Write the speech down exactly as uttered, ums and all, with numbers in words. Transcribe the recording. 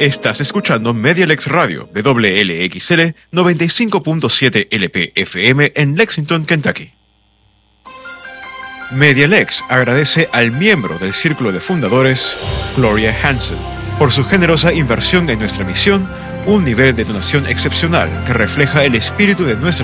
Estás escuchando Medialex Radio de W L X L noventa y cinco punto siete L P F M en Lexington, Kentucky. Medialex agradece al miembro del Círculo de Fundadores, Gloria Hansen, por su generosa inversión en nuestra misión, un nivel de donación excepcional que refleja el espíritu de nuestra